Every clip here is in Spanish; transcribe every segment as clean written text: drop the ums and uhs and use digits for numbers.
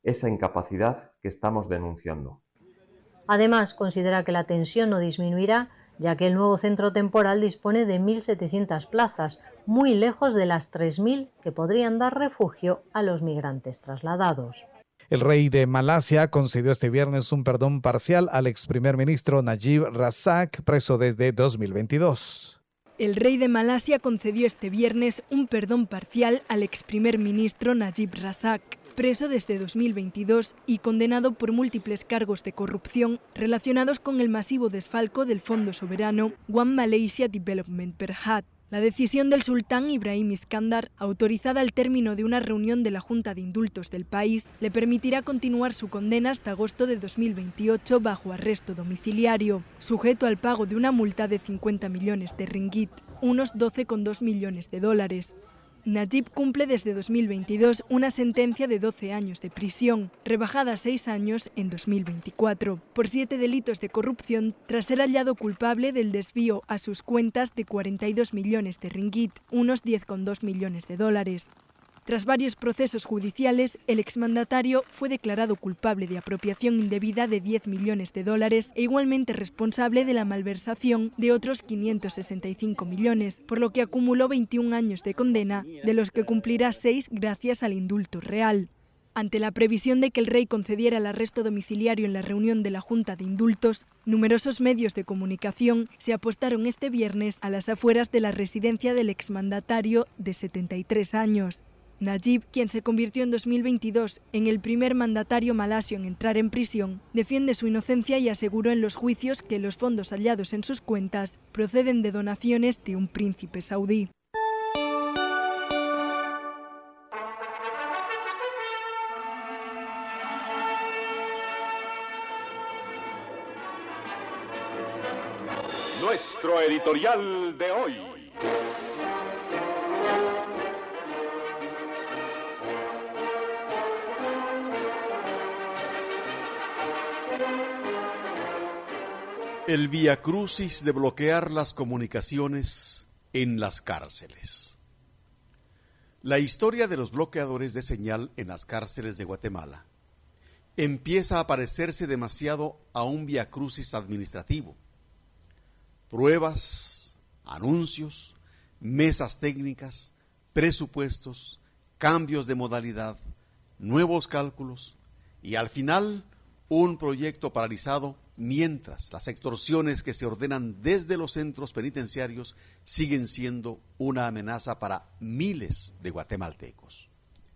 esa incapacidad que estamos denunciando. Además, considera que la tensión no disminuirá, ya que el nuevo centro temporal dispone de 1.700 plazas, muy lejos de las 3.000 que podrían dar refugio a los migrantes trasladados. El rey de Malasia concedió este viernes un perdón parcial al ex primer ministro Najib Razak, preso desde 2022. El rey de Malasia concedió este viernes un perdón parcial al ex primer ministro Najib Razak, preso desde 2022 y condenado por múltiples cargos de corrupción relacionados con el masivo desfalco del fondo soberano One Malaysia Development Berhad. La decisión del sultán Ibrahim Iskandar, autorizada al término de una reunión de la Junta de Indultos del país, le permitirá continuar su condena hasta agosto de 2028 bajo arresto domiciliario, sujeto al pago de una multa de 50 millones de ringgit, unos 12,2 millones de dólares. Najib cumple desde 2022 una sentencia de 12 años de prisión, rebajada a 6 años en 2024, por 7 delitos de corrupción tras ser hallado culpable del desvío a sus cuentas de 42 millones de ringgit, unos 10,2 millones de dólares. Tras varios procesos judiciales, el exmandatario fue declarado culpable de apropiación indebida de 10 millones de dólares e igualmente responsable de la malversación de otros 565 millones, por lo que acumuló 21 años de condena, de los que cumplirá 6 gracias al indulto real. Ante la previsión de que el rey concediera el arresto domiciliario en la reunión de la Junta de Indultos, numerosos medios de comunicación se apostaron este viernes a las afueras de la residencia del exmandatario de 73 años. Najib, quien se convirtió en 2022 en el primer mandatario malasio en entrar en prisión, defiende su inocencia y aseguró en los juicios que los fondos hallados en sus cuentas proceden de donaciones de un príncipe saudí. Nuestro editorial de hoy. El viacrucis de bloquear las comunicaciones en las cárceles. La historia de los bloqueadores de señal en las cárceles de Guatemala empieza a parecerse demasiado a un viacrucis administrativo. Pruebas, anuncios, mesas técnicas, presupuestos, cambios de modalidad, nuevos cálculos y al final un proyecto paralizado mientras las extorsiones que se ordenan desde los centros penitenciarios siguen siendo una amenaza para miles de guatemaltecos.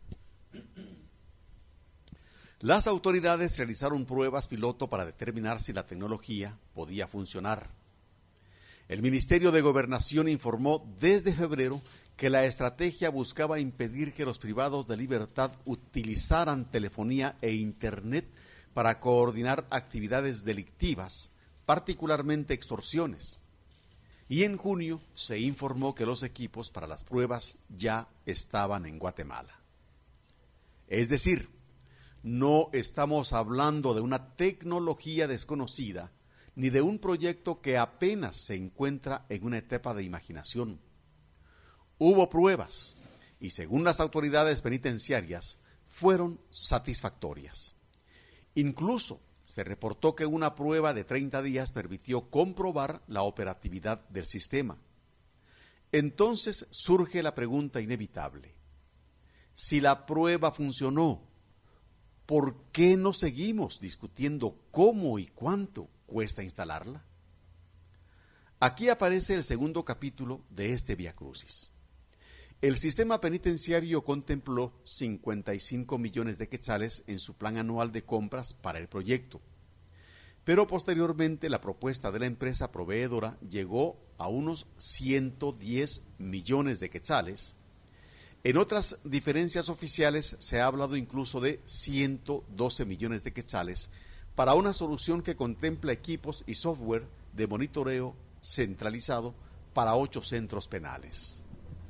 Las autoridades realizaron pruebas piloto para determinar si la tecnología podía funcionar. El Ministerio de Gobernación informó desde febrero que la estrategia buscaba impedir que los privados de libertad utilizaran telefonía e internet para coordinar actividades delictivas, particularmente extorsiones. Y en junio se informó que los equipos para las pruebas ya estaban en Guatemala. Es decir, no estamos hablando de una tecnología desconocida, ni de un proyecto que apenas se encuentra en una etapa de imaginación. Hubo pruebas, y según las autoridades penitenciarias, fueron satisfactorias. Incluso se reportó que una prueba de 30 días permitió comprobar la operatividad del sistema. Entonces surge la pregunta inevitable. Si la prueba funcionó, ¿por qué no seguimos discutiendo cómo y cuánto cuesta instalarla? Aquí aparece el segundo capítulo de este viacrucis. El sistema penitenciario contempló 55 millones de quetzales en su plan anual de compras para el proyecto, pero posteriormente la propuesta de la empresa proveedora llegó a unos 110 millones de quetzales. En otras diferencias oficiales se ha hablado incluso de 112 millones de quetzales para una solución que contempla equipos y software de monitoreo centralizado para 8 centros penales.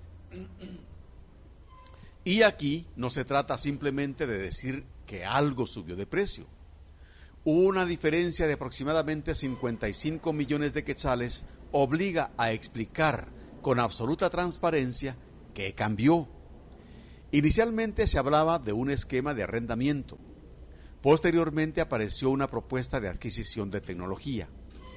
Y aquí no se trata simplemente de decir que algo subió de precio. Una diferencia de aproximadamente 55 millones de quetzales obliga a explicar con absoluta transparencia qué cambió. Inicialmente se hablaba de un esquema de arrendamiento, Posteriormente apareció una propuesta de adquisición de tecnología.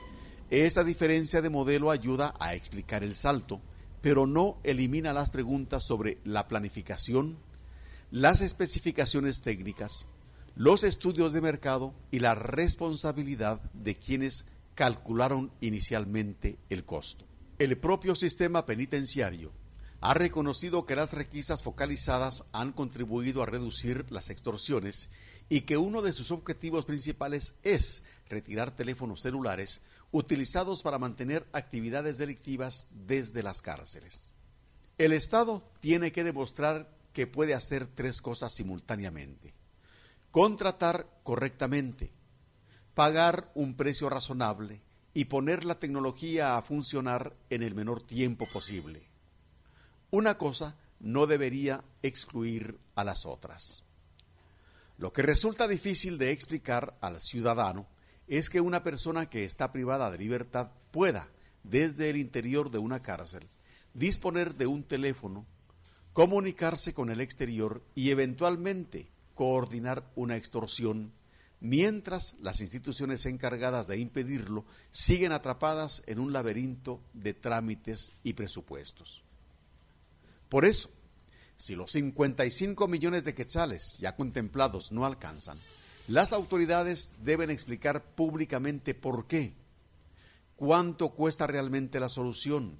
Esa diferencia de modelo ayuda a explicar el salto, pero no elimina las preguntas sobre la planificación, las especificaciones técnicas, los estudios de mercado y la responsabilidad de quienes calcularon inicialmente el costo. El propio sistema penitenciario ha reconocido que las requisas focalizadas han contribuido a reducir las extorsiones y que uno de sus objetivos principales es retirar teléfonos celulares utilizados para mantener actividades delictivas desde las cárceles. El Estado tiene que demostrar que puede hacer tres cosas simultáneamente: contratar correctamente, pagar un precio razonable y poner la tecnología a funcionar en el menor tiempo posible. Una cosa no debería excluir a las otras. Lo que resulta difícil de explicar al ciudadano es que una persona que está privada de libertad pueda, desde el interior de una cárcel, disponer de un teléfono, comunicarse con el exterior y eventualmente coordinar una extorsión, mientras las instituciones encargadas de impedirlo siguen atrapadas en un laberinto de trámites y presupuestos. Por eso, si los 55 millones de quetzales ya contemplados no alcanzan, las autoridades deben explicar públicamente por qué, cuánto cuesta realmente la solución,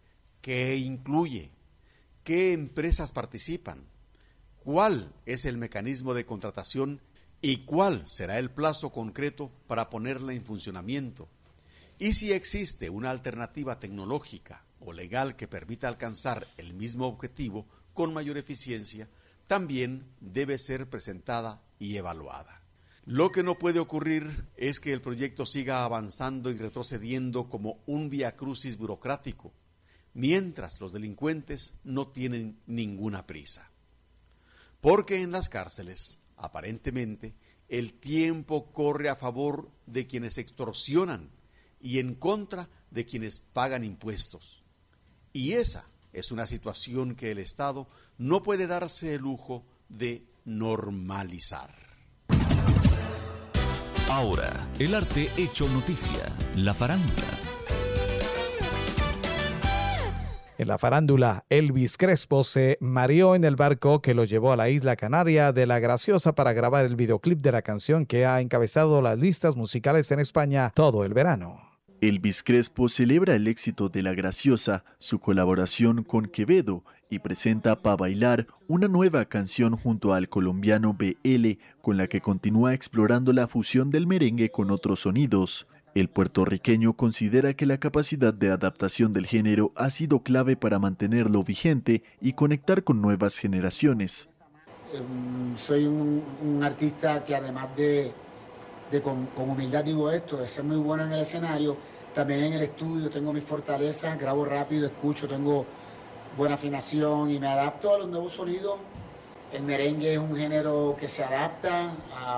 qué incluye, qué empresas participan, cuál es el mecanismo de contratación y cuál será el plazo concreto para ponerla en funcionamiento, y si existe una alternativa tecnológica o legal que permita alcanzar el mismo objetivo con mayor eficiencia, también debe ser presentada y evaluada. Lo que no puede ocurrir es que el proyecto siga avanzando y retrocediendo como un viacrucis burocrático, mientras los delincuentes no tienen ninguna prisa. Porque en las cárceles, aparentemente, el tiempo corre a favor de quienes extorsionan y en contra de quienes pagan impuestos. Y esa es una situación que el Estado no puede darse el lujo de normalizar. Ahora, el arte hecho noticia, la farándula. En la farándula, Elvis Crespo se mareó en el barco que lo llevó a la isla canaria de La Graciosa para grabar el videoclip de la canción que ha encabezado las listas musicales en España todo el verano. Elvis Crespo celebra el éxito de La Graciosa, su colaboración con Quevedo, y presenta Pa' Bailar, una nueva canción junto al colombiano BL, con la que continúa explorando la fusión del merengue con otros sonidos. El puertorriqueño considera que la capacidad de adaptación del género ha sido clave para mantenerlo vigente y conectar con nuevas generaciones. Soy un artista que además de con humildad digo esto, de ser muy bueno en el escenario, también en el estudio tengo mis fortalezas, grabo rápido, escucho, tengo buena afinación y me adapto a los nuevos sonidos. El merengue es un género que se adapta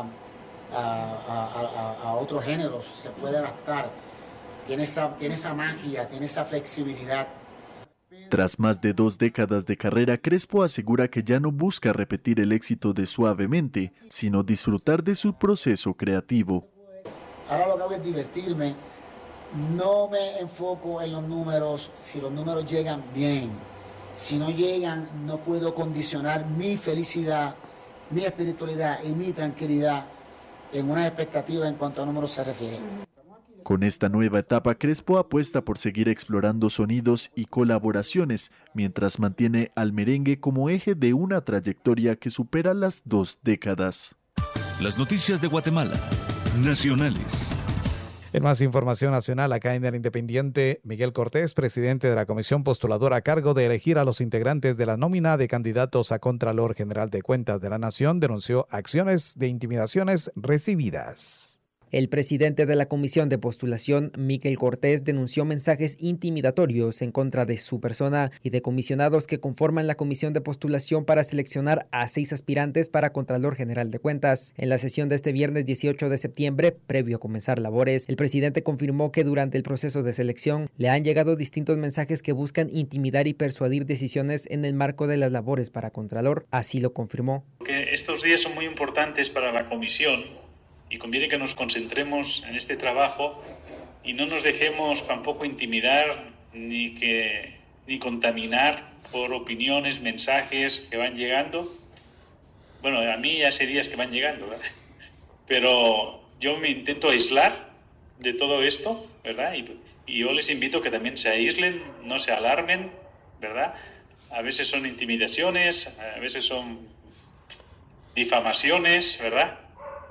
a otros géneros, se puede adaptar, tiene esa magia, tiene esa flexibilidad. Tras más de 2 décadas de carrera, Crespo asegura que ya no busca repetir el éxito de Suavemente, sino disfrutar de su proceso creativo. Ahora lo que hago es divertirme, no me enfoco en los números, si los números llegan bien, si no llegan no puedo condicionar mi felicidad, mi espiritualidad y mi tranquilidad en unas expectativas en cuanto a números se refiere. Con esta nueva etapa, Crespo apuesta por seguir explorando sonidos y colaboraciones, mientras mantiene al merengue como eje de una trayectoria que supera las 2 décadas. Las noticias de Guatemala, nacionales. En más información nacional, acá en El Independiente, Miguel Cortés, presidente de la comisión postuladora a cargo de elegir a los integrantes de la nómina de candidatos a Contralor General de Cuentas de la Nación, denunció acciones de intimidaciones recibidas. El presidente de la Comisión de Postulación, Miquel Cortés, denunció mensajes intimidatorios en contra de su persona y de comisionados que conforman la Comisión de Postulación para seleccionar a 6 aspirantes para Contralor General de Cuentas. En la sesión de este viernes 18 de septiembre, previo a comenzar labores, el presidente confirmó que durante el proceso de selección le han llegado distintos mensajes que buscan intimidar y persuadir decisiones en el marco de las labores para Contralor. Así lo confirmó. Que estos días son muy importantes para la comisión y conviene que nos concentremos en este trabajo y no nos dejemos tampoco intimidar ni contaminar por opiniones, mensajes que van llegando. Bueno, a mí ya hace días que van llegando, ¿verdad? Pero yo me intento aislar de todo esto, ¿verdad? Y yo les invito a que también se aíslen, no se alarmen, ¿verdad? A veces son intimidaciones, a veces son difamaciones, ¿verdad?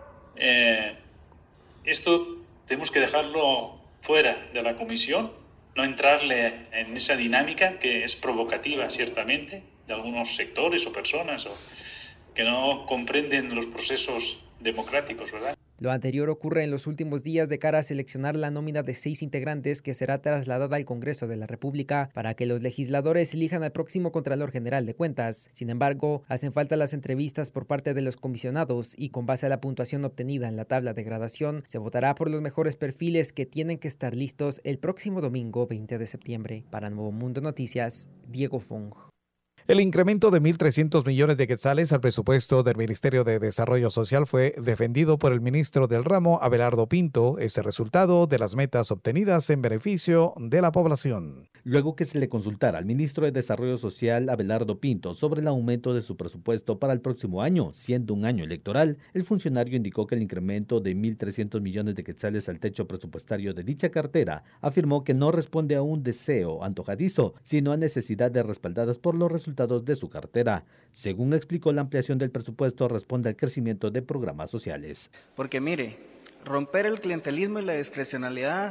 Esto tenemos que dejarlo fuera de la comisión, no entrarle en esa dinámica que es provocativa, ciertamente, de algunos sectores o personas que no comprenden los procesos democráticos, ¿verdad? Lo anterior ocurre en los últimos días de cara a seleccionar la nómina de 6 integrantes que será trasladada al Congreso de la República para que los legisladores elijan al próximo Contralor General de Cuentas. Sin embargo, hacen falta las entrevistas por parte de los comisionados y con base a la puntuación obtenida en la tabla de gradación, se votará por los mejores perfiles que tienen que estar listos el próximo domingo 20 de septiembre. Para Nuevo Mundo Noticias, Diego Fong. El incremento de 1.300 millones de quetzales al presupuesto del Ministerio de Desarrollo Social fue defendido por el ministro del ramo, Abelardo Pinto, ese resultado de las metas obtenidas en beneficio de la población. Luego que se le consultara al ministro de Desarrollo Social, Abelardo Pinto, sobre el aumento de su presupuesto para el próximo año, siendo un año electoral, el funcionario indicó que el incremento de 1.300 millones de quetzales al techo presupuestario de dicha cartera afirmó que no responde a un deseo antojadizo, sino a necesidades respaldadas por los resultados de su cartera. Según explicó, la ampliación del presupuesto responde al crecimiento de programas sociales. Porque mire, romper el clientelismo y la discrecionalidad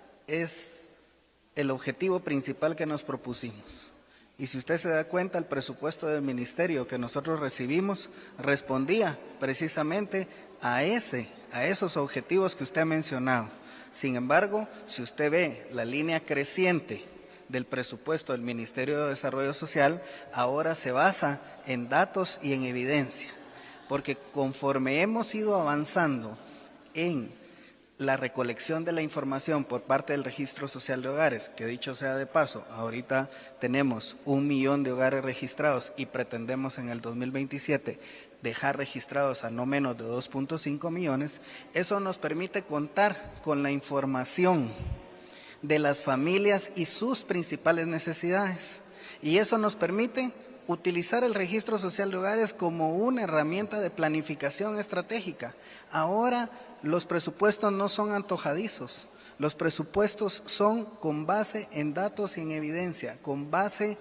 es el objetivo principal que nos propusimos. Y si usted se da cuenta, el presupuesto del ministerio que nosotros recibimos respondía precisamente a esos objetivos que usted ha mencionado. Sin embargo, si usted ve la línea creciente del presupuesto del Ministerio de Desarrollo Social, ahora se basa en datos y en evidencia, porque conforme hemos ido avanzando en la recolección de la información por parte del Registro Social de Hogares, que dicho sea de paso, ahorita tenemos 1 millón de hogares registrados y pretendemos en el 2027 dejar registrados a no menos de 2.5 millones, eso nos permite contar con la información de las familias y sus principales necesidades. Y eso nos permite utilizar el Registro Social de Hogares como una herramienta de planificación estratégica. Ahora los presupuestos no son antojadizos, los presupuestos son con base en datos y en evidencia, con base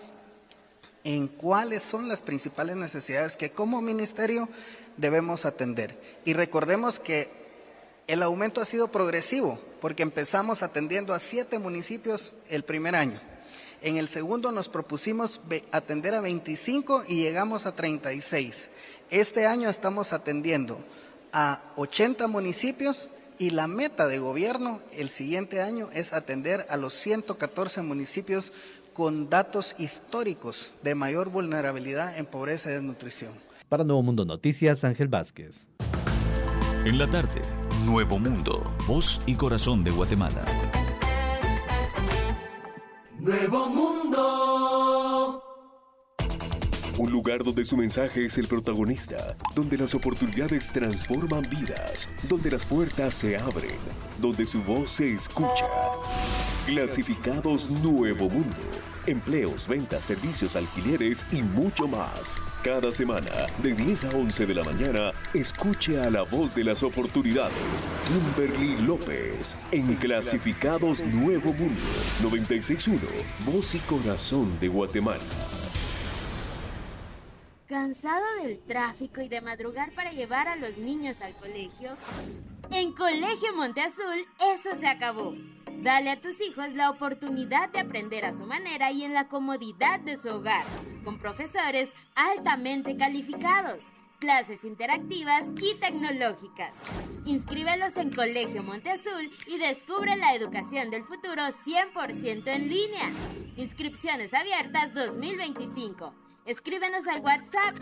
en cuáles son las principales necesidades que como ministerio debemos atender. Y recordemos que el aumento ha sido progresivo, porque empezamos atendiendo a 7 municipios el primer año. En el segundo nos propusimos atender a 25 y llegamos a 36. Este año estamos atendiendo a 80 municipios y la meta de gobierno el siguiente año es atender a los 114 municipios con datos históricos de mayor vulnerabilidad en pobreza y desnutrición. Para Nuevo Mundo Noticias, Ángel Vázquez. En la tarde, Nuevo Mundo, voz y corazón de Guatemala. Nuevo Mundo. Un lugar donde su mensaje es el protagonista, donde las oportunidades transforman vidas, donde las puertas se abren, donde su voz se escucha. Clasificados Nuevo Mundo. Empleos, ventas, servicios, alquileres y mucho más. Cada semana, de 10 a 11 de la mañana, escuche a la voz de las oportunidades, Kimberly López, en Clasificados Nuevo Mundo, 96.1, voz y corazón de Guatemala. ¿Cansado del tráfico y de madrugar para llevar a los niños al colegio? En Colegio Monte Azul, eso se acabó. Dale a tus hijos la oportunidad de aprender a su manera y en la comodidad de su hogar, con profesores altamente calificados. clases interactivas y tecnológicas. Inscríbelos en Colegio Monteazul y descubre la educación del futuro 100% en línea. Inscripciones abiertas 2025. Escríbenos al WhatsApp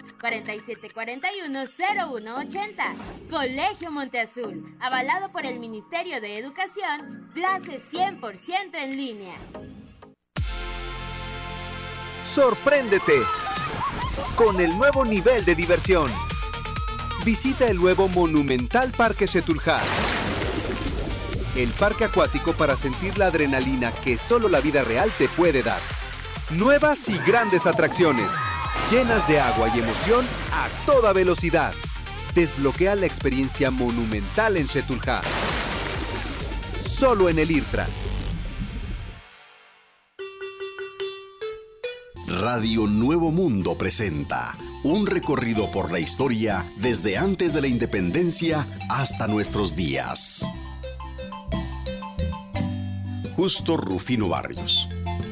4741-0180. Colegio Monteazul, avalado por el Ministerio de Educación, clases 100% en línea. Sorpréndete con el nuevo nivel de diversión. Visita el nuevo Monumental Parque Xetulja, el parque acuático para sentir la adrenalina que solo la vida real te puede dar. Nuevas y grandes atracciones, llenas de agua y emoción a toda velocidad. Desbloquea la experiencia monumental en Xetulja. Solo en el IRTRA. Radio Nuevo Mundo presenta un recorrido por la historia desde antes de la independencia hasta nuestros días. Justo Rufino Barrios.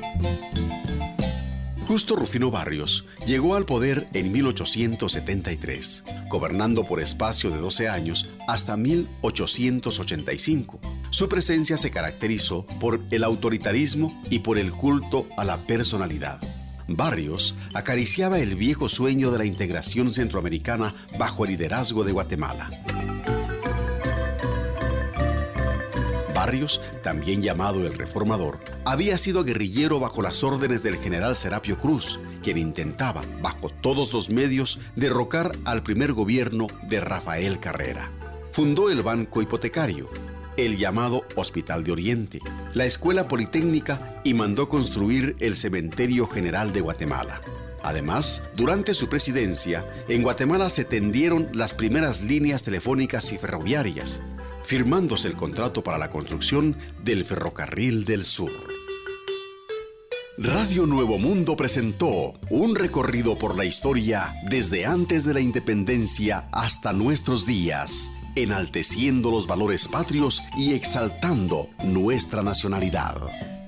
Justo Rufino Barrios llegó al poder en 1873, gobernando por espacio de 12 años hasta 1885. Su presencia se caracterizó por el autoritarismo y por el culto a la personalidad. Barrios acariciaba el viejo sueño de la integración centroamericana bajo el liderazgo de Guatemala. Barrios, también llamado el Reformador, había sido guerrillero bajo las órdenes del general Serapio Cruz, quien intentaba, bajo todos los medios, derrocar al primer gobierno de Rafael Carrera. Fundó el Banco Hipotecario, el llamado Hospital de Oriente, la Escuela Politécnica y mandó construir el Cementerio General de Guatemala. Además, durante su presidencia, en Guatemala se tendieron las primeras líneas telefónicas y ferroviarias, firmándose el contrato para la construcción del Ferrocarril del Sur. Radio Nuevo Mundo presentó un recorrido por la historia desde antes de la independencia hasta nuestros días, enalteciendo los valores patrios y exaltando nuestra nacionalidad.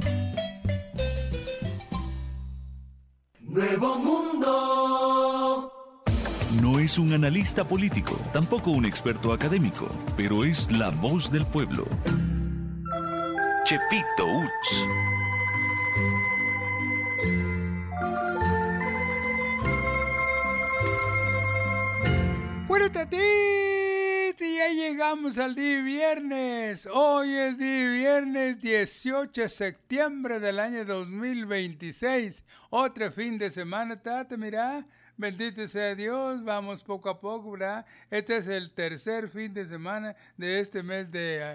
Nuevo Mundo. No es un analista político, tampoco un experto académico, pero es la voz del pueblo. Chepito Uts. Bueno, Tatita, ya llegamos al día viernes. Hoy es día viernes 18 de septiembre del año 2026. Otro fin de semana, Tata, mira. Bendito sea Dios, vamos poco a poco, ¿verdad? Este es el tercer fin de semana de este mes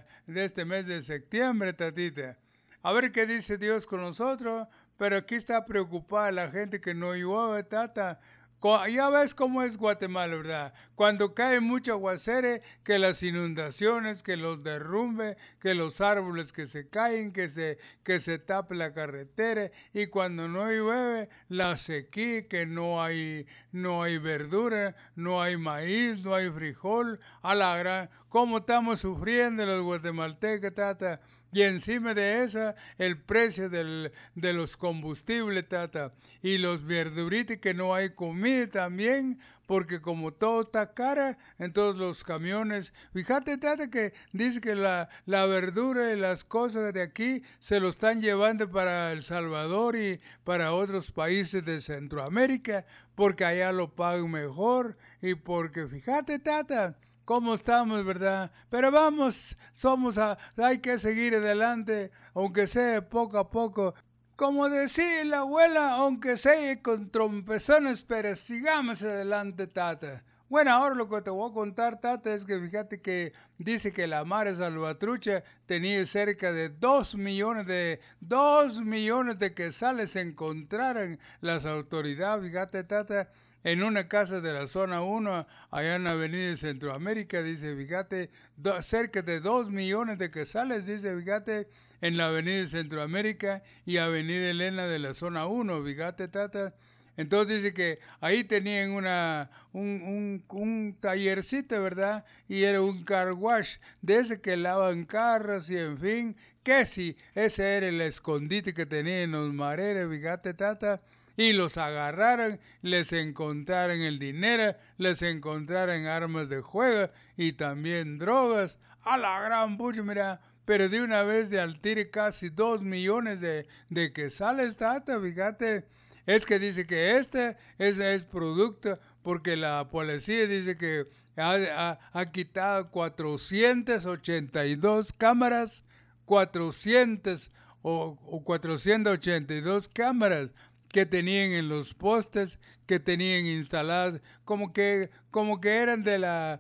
de septiembre, Tatita. A ver qué dice Dios con nosotros, pero aquí está preocupada la gente que no llueve, Tata. Ya ves cómo es Guatemala, ¿verdad? Cuando cae mucho aguacere, que las inundaciones, que los derrumbes, que los árboles que se caen, que se tape la carretera, y cuando no llueve, la sequía, que no hay verdura, no hay maíz, no hay frijol, a la gran, cómo estamos sufriendo los guatemaltecos, Tata. Y encima de esa, el precio de los combustibles, Tata. Y los verduritas, que no hay comida también, porque como todo está cara, entonces los camiones... Fíjate, Tata, que dice que la verdura y las cosas de aquí se lo están llevando para El Salvador y para otros países de Centroamérica, porque allá lo pagan mejor y porque, fíjate, Tata... ¿Cómo estamos, verdad? Pero vamos, hay que seguir adelante, aunque sea poco a poco. Como decía la abuela, aunque sea con trompezones, pero sigamos adelante, Tata. Bueno, ahora lo que te voy a contar, Tata, es que fíjate que dice que la Mare Salvatrucha tenía cerca de 2 millones de quetzales, se encontraron las autoridades, fíjate, Tata, en una casa de la zona 1, allá en la avenida de Centroamérica, dice, fíjate, cerca de 2 millones de quetzales, dice, fíjate, en la avenida de Centroamérica y avenida Elena de la zona 1, fíjate, Tata. Entonces dice que ahí tenían un tallercito, ¿verdad? Y era un car wash, de ese que lavan carros y en fin, que sí, ese era el escondite que tenían los mareros, fíjate, Tata. y los agarraran, les encontraran el dinero, les encontraran armas de juego y también drogas. A la gran pucha, mira, pero de una vez de al tire casi 2 millones de quetzales, tata, fíjate. Es que dice que este es producto, porque la policía dice que ha quitado 482 cámaras, 482 cámaras que tenían en los postes, que tenían instaladas, como que eran de la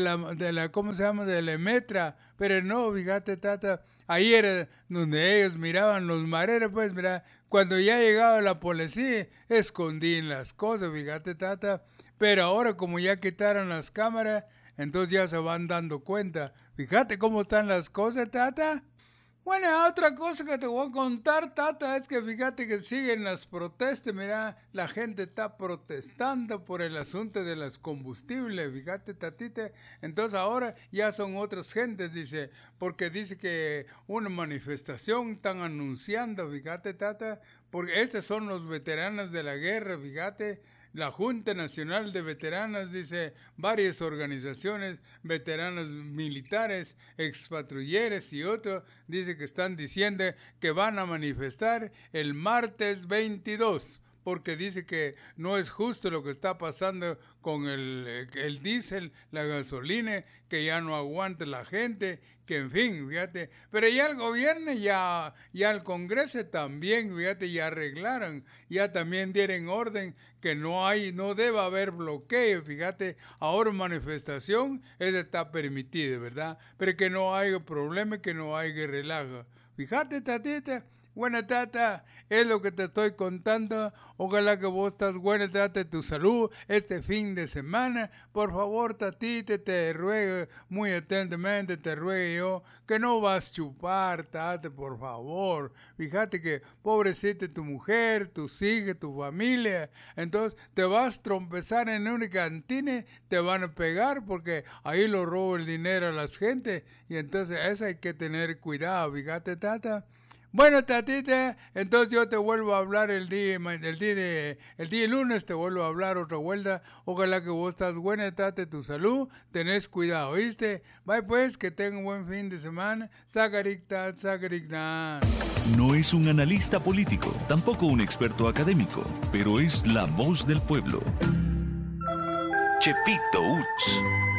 ¿cómo se llama? De la Metra, pero no, fíjate, tata, ahí era donde ellos miraban los mareros, pues, mira, cuando ya llegaba la policía, escondían las cosas, fíjate, tata, pero ahora como ya quitaron las cámaras, entonces ya se van dando cuenta, fíjate cómo están las cosas, tata. Bueno, otra cosa que te voy a contar, tata, es que fíjate que siguen las protestas, mira, la gente está protestando por el asunto de los combustibles, fíjate, tatita, entonces ahora ya son otras gentes, dice, porque dice que una manifestación están anunciando, fíjate, tata, porque estos son los veteranos de la guerra, fíjate. La Junta Nacional de Veteranas, dice, varias organizaciones, veteranos militares, expatrulleres y otros, dice que están diciendo que van a manifestar el martes 22, porque dice que no es justo lo que está pasando con el diésel, la gasolina, que ya no aguanta la gente, que en fin, fíjate, pero ya el gobierno, ya el Congreso también, fíjate, ya arreglaron, ya también dieron orden que no debe haber bloqueo, fíjate, ahora manifestación, eso está permitido, ¿verdad? Pero que no haya problema, que no haya relajo. Fíjate, tatita. Buena, tata, es lo que te estoy contando. Ojalá que vos estás buena, tata, tu salud este fin de semana. Por favor, tatita, te ruego muy atentamente, te ruego yo, que no vas a chupar, tata, por favor. Fíjate que, pobrecita tu mujer, tus hijos, tu familia. Entonces, te vas a trompezar en una cantina, te van a pegar porque ahí lo roba el dinero a las gente. Y entonces, eso hay que tener cuidado, fíjate, tata. Bueno, tatita, entonces yo te vuelvo a hablar el día lunes, te vuelvo a hablar otra vuelta. Ojalá que vos estás buena, tata, tu salud, tenés cuidado, ¿oíste? Bye pues, que tenga un buen fin de semana. Sacarictat, sacarictat. No es un analista político, tampoco un experto académico, pero es la voz del pueblo. Chepito Uch.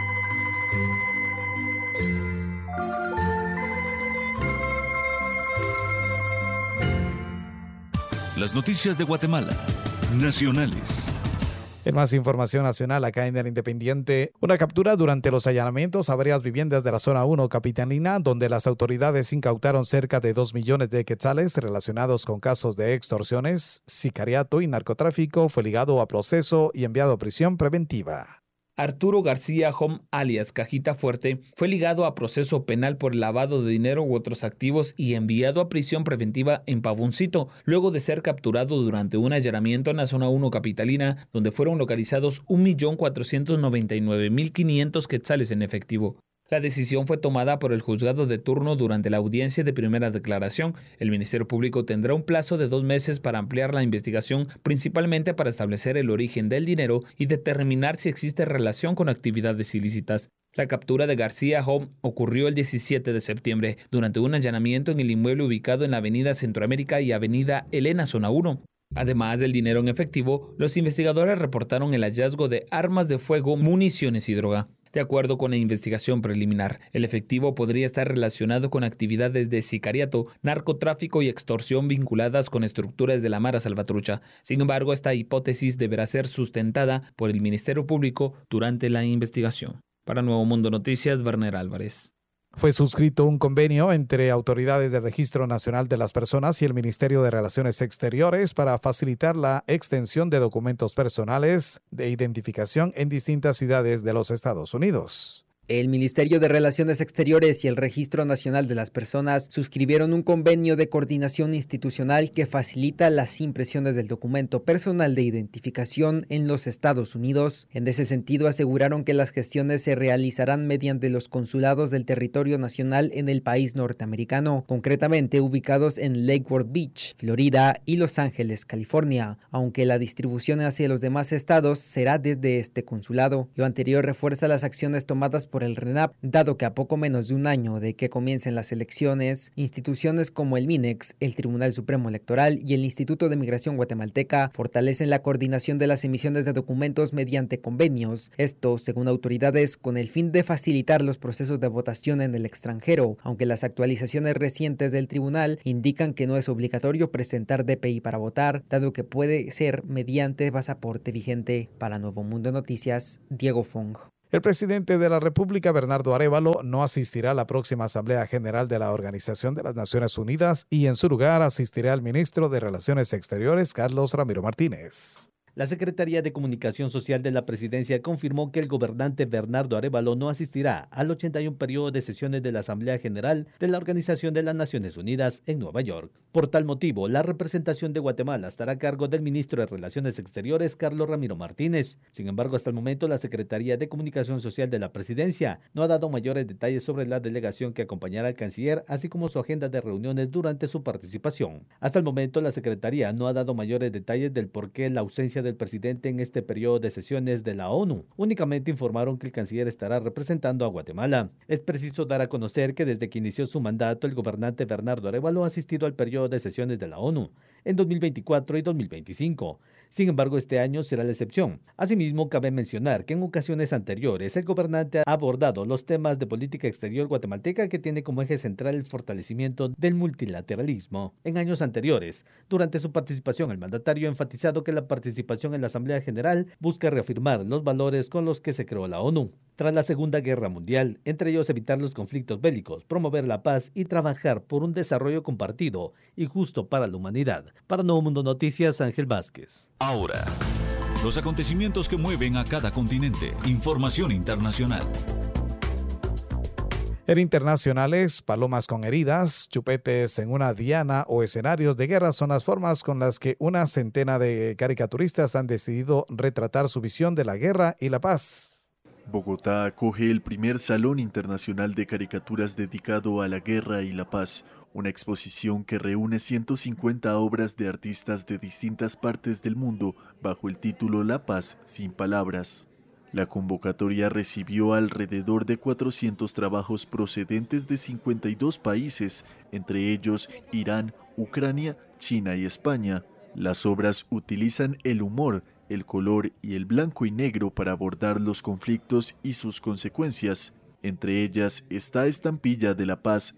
Las noticias de Guatemala, nacionales. En más información nacional, acá en El Independiente, una captura durante los allanamientos a varias viviendas de la zona 1 capitalina, donde las autoridades incautaron cerca de 2 millones de quetzales relacionados con casos de extorsiones, sicariato y narcotráfico, fue ligado a proceso y enviado a prisión preventiva. Arturo García Hom, alias Cajita Fuerte, fue ligado a proceso penal por lavado de dinero u otros activos y enviado a prisión preventiva en Pavuncito, luego de ser capturado durante un allanamiento en la zona 1 capitalina, donde fueron localizados 1.499.500 quetzales en efectivo. La decisión fue tomada por el juzgado de turno durante la audiencia de primera declaración. El Ministerio Público tendrá un plazo de 2 meses para ampliar la investigación, principalmente para establecer el origen del dinero y determinar si existe relación con actividades ilícitas. La captura de García Hom ocurrió el 17 de septiembre, durante un allanamiento en el inmueble ubicado en la Avenida Centroamérica y Avenida Elena, zona 1. Además del dinero en efectivo, los investigadores reportaron el hallazgo de armas de fuego, municiones y droga. De acuerdo con la investigación preliminar, el efectivo podría estar relacionado con actividades de sicariato, narcotráfico y extorsión vinculadas con estructuras de la Mara Salvatrucha. Sin embargo, esta hipótesis deberá ser sustentada por el Ministerio Público durante la investigación. Para Nuevo Mundo Noticias, Werner Álvarez. Fue suscrito un convenio entre autoridades del Registro Nacional de las Personas y el Ministerio de Relaciones Exteriores para facilitar la extensión de documentos personales de identificación en distintas ciudades de los Estados Unidos. El Ministerio de Relaciones Exteriores y el Registro Nacional de las Personas suscribieron un convenio de coordinación institucional que facilita las impresiones del documento personal de identificación en los Estados Unidos. En ese sentido, aseguraron que las gestiones se realizarán mediante los consulados del territorio nacional en el país norteamericano, concretamente ubicados en Lake Worth Beach, Florida y Los Ángeles, California, aunque la distribución hacia los demás estados será desde este consulado. Lo anterior refuerza las acciones tomadas por el RENAP, dado que a poco menos de un año de que comiencen las elecciones, instituciones como el MINEX, el Tribunal Supremo Electoral y el Instituto de Migración Guatemalteca fortalecen la coordinación de las emisiones de documentos mediante convenios. Esto, según autoridades, con el fin de facilitar los procesos de votación en el extranjero, aunque las actualizaciones recientes del tribunal indican que no es obligatorio presentar DPI para votar, dado que puede ser mediante pasaporte vigente. Para Nuevo Mundo Noticias, Diego Fong. El presidente de la República, Bernardo Arévalo, no asistirá a la próxima Asamblea General de la Organización de las Naciones Unidas y en su lugar asistirá el ministro de Relaciones Exteriores, Carlos Ramiro Martínez. La Secretaría de Comunicación Social de la Presidencia confirmó que el gobernante Bernardo Arévalo no asistirá al 81 periodo de sesiones de la Asamblea General de la Organización de las Naciones Unidas en Nueva York. Por tal motivo, la representación de Guatemala estará a cargo del ministro de Relaciones Exteriores, Carlos Ramiro Martínez. Sin embargo, hasta el momento, la Secretaría de Comunicación Social de la Presidencia no ha dado mayores detalles sobre la delegación que acompañará al canciller, así como su agenda de reuniones durante su participación. Hasta el momento, la Secretaría no ha dado mayores detalles del por qué la ausencia del presidente en este periodo de sesiones de la ONU. Únicamente informaron que el canciller estará representando a Guatemala. Es preciso dar a conocer que desde que inició su mandato, el gobernante Bernardo Arévalo ha asistido al periodo de sesiones de la ONU en 2024 y 2025. Sin embargo, este año será la excepción. Asimismo, cabe mencionar que en ocasiones anteriores el gobernante ha abordado los temas de política exterior guatemalteca que tiene como eje central el fortalecimiento del multilateralismo. En años anteriores, durante su participación, el mandatario ha enfatizado que la participación en la Asamblea General busca reafirmar los valores con los que se creó la ONU. Tras la Segunda Guerra Mundial, entre ellos evitar los conflictos bélicos, promover la paz y trabajar por un desarrollo compartido y justo para la humanidad. Para Nuevo Mundo Noticias, Ángel Vázquez. Ahora, los acontecimientos que mueven a cada continente. Información internacional. En internacionales, palomas con heridas, chupetes en una diana o escenarios de guerra son las formas con las que una centena de caricaturistas han decidido retratar su visión de la guerra y la paz. Bogotá acoge el primer Salón Internacional de Caricaturas dedicado a la guerra y la paz, una exposición que reúne 150 obras de artistas de distintas partes del mundo bajo el título La Paz sin Palabras. La convocatoria recibió alrededor de 400 trabajos procedentes de 52 países, entre ellos Irán, Ucrania, China y España. Las obras utilizan el humor, el color y el blanco y negro para abordar los conflictos y sus consecuencias. Entre ellas está Estampilla de la Paz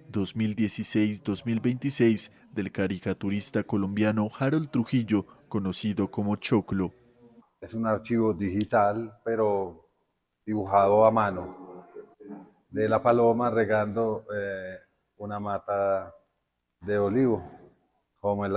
2016-2026 del caricaturista colombiano Harold Trujillo, conocido como Choclo. Es un archivo digital, pero dibujado a mano, de la paloma regando una mata de olivo. Como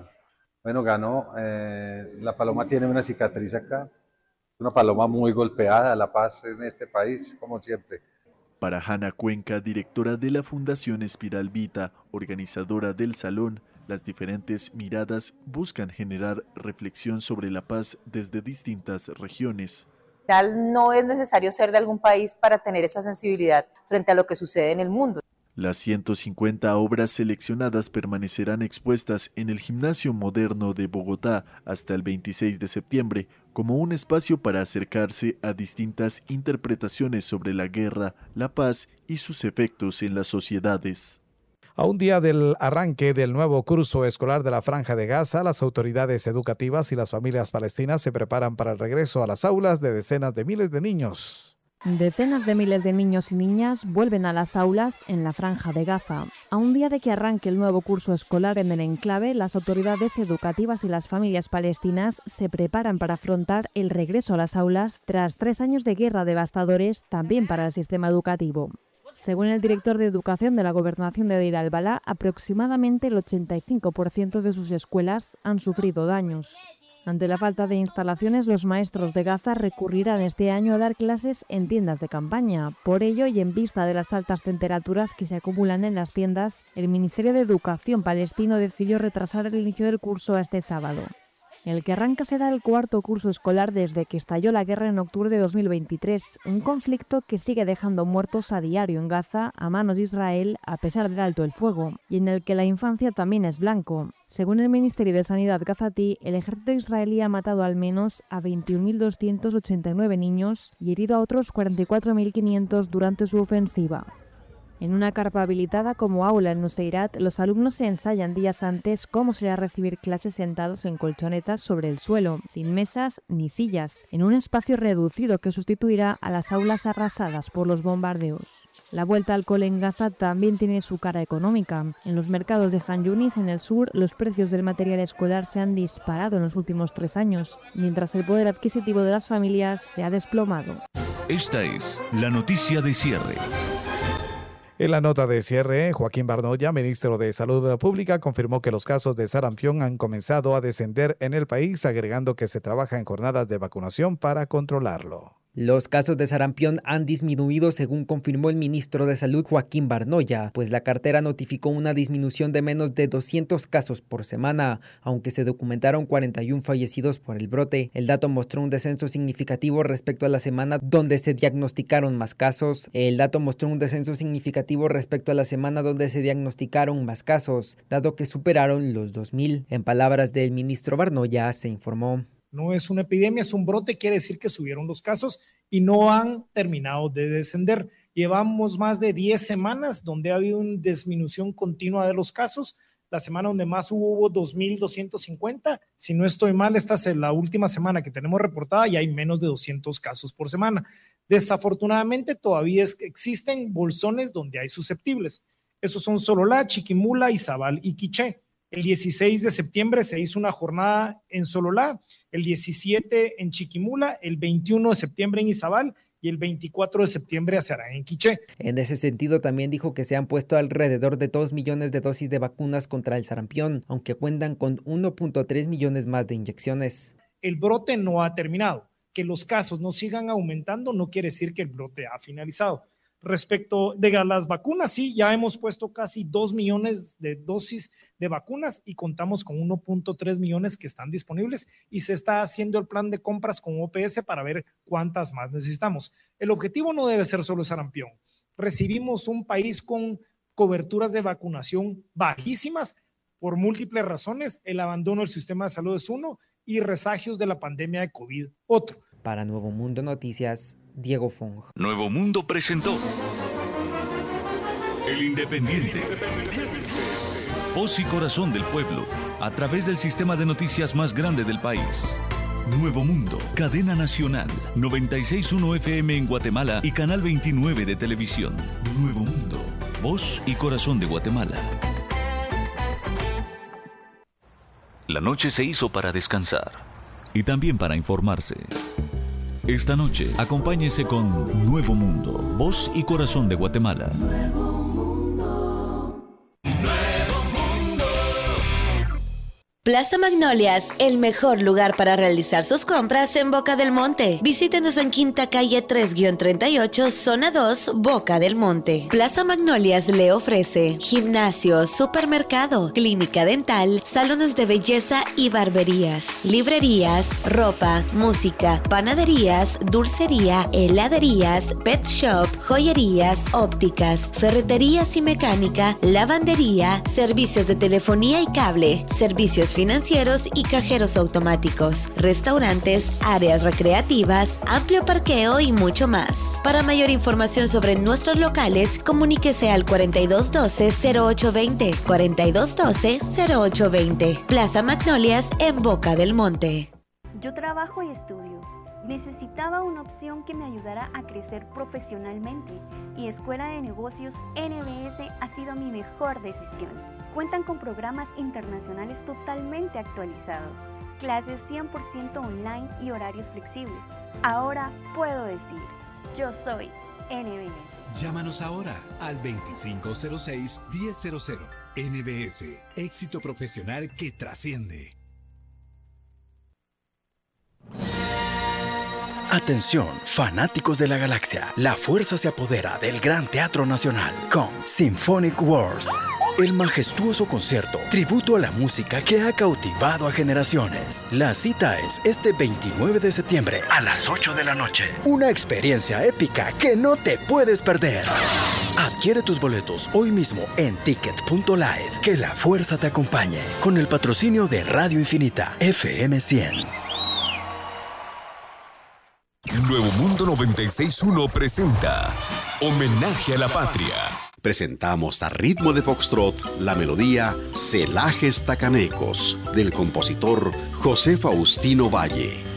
ganó, la paloma tiene una cicatriz acá, una paloma muy golpeada, la paz en este país, como siempre. Para Hanna Cuenca, directora de la Fundación Espiral Vita, organizadora del salón, las diferentes miradas buscan generar reflexión sobre la paz desde distintas regiones. No es necesario ser de algún país para tener esa sensibilidad frente a lo que sucede en el mundo. Las 150 obras seleccionadas permanecerán expuestas en el Gimnasio Moderno de Bogotá hasta el 26 de septiembre como un espacio para acercarse a distintas interpretaciones sobre la guerra, la paz y sus efectos en las sociedades. A un día del arranque del nuevo curso escolar de la Franja de Gaza, las autoridades educativas y las familias palestinas se preparan para el regreso a las aulas de decenas de miles de niños. Decenas de miles de niños y niñas vuelven a las aulas en la Franja de Gaza. A un día de que arranque el nuevo curso escolar en el enclave, las autoridades educativas y las familias palestinas se preparan para afrontar el regreso a las aulas tras 3 años de guerra devastadores también para el sistema educativo. Según el director de Educación de la Gobernación de Deir al-Balá, aproximadamente el 85% de sus escuelas han sufrido daños. Ante la falta de instalaciones, los maestros de Gaza recurrirán este año a dar clases en tiendas de campaña. Por ello, y en vista de las altas temperaturas que se acumulan en las tiendas, el Ministerio de Educación palestino decidió retrasar el inicio del curso a este sábado. El que arranca será el cuarto curso escolar desde que estalló la guerra en octubre de 2023, un conflicto que sigue dejando muertos a diario en Gaza a manos de Israel a pesar del alto el fuego, y en el que la infancia también es blanco. Según el Ministerio de Sanidad gazatí, el ejército israelí ha matado al menos a 21.289 niños y herido a otros 44.500 durante su ofensiva. En una carpa habilitada como aula en Nuseirat, los alumnos se ensayan días antes cómo será recibir clases sentados en colchonetas sobre el suelo, sin mesas ni sillas, en un espacio reducido que sustituirá a las aulas arrasadas por los bombardeos. La vuelta al cole en Gaza también tiene su cara económica. En los mercados de Han Yunis, en el sur, los precios del material escolar se han disparado en los últimos 3 años, mientras el poder adquisitivo de las familias se ha desplomado. Esta es la noticia de cierre. En la nota de cierre, Joaquín Barnoya, ministro de Salud Pública, confirmó que los casos de sarampión han comenzado a descender en el país, agregando que se trabaja en jornadas de vacunación para controlarlo. Los casos de sarampión han disminuido, según confirmó el ministro de Salud Joaquín Barnoya, pues la cartera notificó una disminución de menos de 200 casos por semana, aunque se documentaron 41 fallecidos por el brote. El dato mostró un descenso significativo respecto a la semana donde se diagnosticaron más casos. Dado que superaron los 2.000. En palabras del ministro Barnoya, se informó. No es una epidemia, es un brote, quiere decir que subieron los casos y no han terminado de descender. Llevamos más de 10 semanas donde ha habido una disminución continua de los casos. La semana donde más hubo 2.250. Si no estoy mal, esta es la última semana que tenemos reportada y hay menos de 200 casos por semana. Desafortunadamente todavía existen bolsones donde hay susceptibles. Esos son Sololá, Chiquimula, Izabal y Quiché. El 16 de septiembre se hizo una jornada en Sololá, el 17 en Chiquimula, el 21 de septiembre en Izabal y el 24 de septiembre se hará en Quiché. En ese sentido, también dijo que se han puesto alrededor de 2 millones de dosis de vacunas contra el sarampión, aunque cuentan con 1.3 millones más de inyecciones. El brote no ha terminado. Que los casos no sigan aumentando no quiere decir que el brote ha finalizado. Respecto de las vacunas, sí, ya hemos puesto casi 2 millones de dosis de vacunas y contamos con 1.3 millones que están disponibles y se está haciendo el plan de compras con OPS para ver cuántas más necesitamos. El objetivo no debe ser solo sarampión. Recibimos un país con coberturas de vacunación bajísimas por múltiples razones. El abandono del sistema de salud es uno y resagios de la pandemia de COVID otro. Para Nuevo Mundo Noticias, Diego Fong. Nuevo Mundo presentó El Independiente. Voz y corazón del pueblo, a través del sistema de noticias más grande del país. Nuevo Mundo, cadena nacional, 96.1 FM en Guatemala y canal 29 de televisión. Nuevo Mundo, voz y corazón de Guatemala. La noche se hizo para descansar y también para informarse. Esta noche, acompáñese con Nuevo Mundo, voz y corazón de Guatemala. Nuevo Mundo. Nuevo Mundo. Plaza Magnolias, el mejor lugar para realizar sus compras en Boca del Monte. Visítenos en Quinta Calle 3-38, Zona 2, Boca del Monte. Plaza Magnolias le ofrece gimnasio, supermercado, clínica dental, salones de belleza y barberías, librerías, ropa, música, panaderías, dulcería, heladerías, pet shop, joyerías, ópticas, ferreterías y mecánica, lavandería, servicios de telefonía y cable, servicios financieros y cajeros automáticos, restaurantes, áreas recreativas, amplio parqueo y mucho más. Para mayor información sobre nuestros locales, comuníquese al 4212-0820, 4212-0820. Plaza Magnolias en Boca del Monte. Yo trabajo y estudio. Necesitaba una opción que me ayudara a crecer profesionalmente y Escuela de Negocios NBS ha sido mi mejor decisión. Cuentan con programas internacionales totalmente actualizados, clases 100% online y horarios flexibles. Ahora puedo decir, yo soy NBS. Llámanos ahora al 2506-1000. NBS, éxito profesional que trasciende. Atención, fanáticos de la galaxia. La fuerza se apodera del Gran Teatro Nacional con Symphonic Wars. El majestuoso concierto, tributo a la música que ha cautivado a generaciones. La cita es este 29 de septiembre a las 8 de la noche. Una experiencia épica que no te puedes perder. Adquiere tus boletos hoy mismo en ticket.live. Que la fuerza te acompañe. Con el patrocinio de Radio Infinita FM 100. Nuevo Mundo 96.1 presenta Homenaje a la Patria. Presentamos a ritmo de foxtrot la melodía Celajes Tacanecos del compositor José Faustino Valle.